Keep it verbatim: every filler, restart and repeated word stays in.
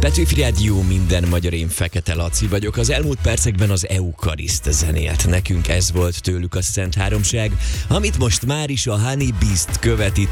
Petőfi Rádió, minden magyar, én Fekete Laci vagyok. Az elmúlt percekben az Euchariszt zenélt nekünk, ez volt tőlük a Szent Háromság, amit most már is a Honey Beast követi.